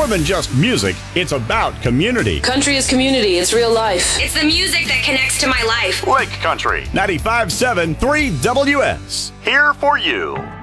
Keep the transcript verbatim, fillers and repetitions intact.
more than just music, it's about community. Country is community. It's real life. It's the music that connects to my life. Lake Country, ninety-five point seven three W S. Here for you.